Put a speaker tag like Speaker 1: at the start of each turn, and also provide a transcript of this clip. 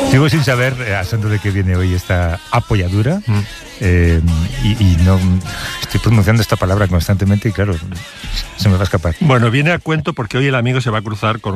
Speaker 1: Sigo sin saber a santo de qué viene hoy esta apoyadura. Y no estoy pronunciando esta palabra constantemente y claro, se me va a escapar.
Speaker 2: Bueno, viene a cuento porque hoy el amigo se va a cruzar con